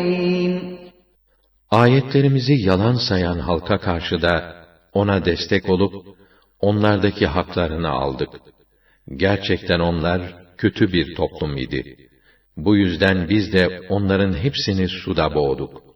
Ayetlerimizi yalan sayan halka karşı da ona destek olup onlardaki haklarını aldık. Gerçekten onlar kötü bir toplum idi. Bu yüzden biz de onların hepsini suda boğduk.